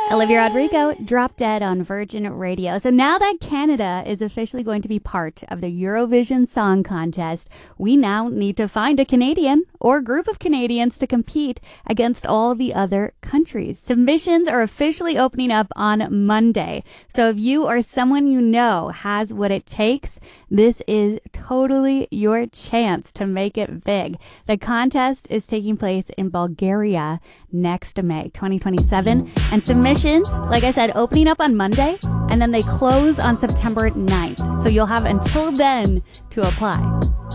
Olivia Rodrigo, Drop Dead on Virgin Radio. So now that Canada is officially going to be part of the Eurovision Song Contest, we now need to find a Canadian or group of Canadians to compete against all the other countries. Submissions are officially opening up on Monday. So if you or someone you know has what it takes, this is totally your chance to make it big. The contest is taking place in Bulgaria next May 2027, and submissions, like I said, opening up on Monday, and then they close on September 9th. So you'll have until then to apply.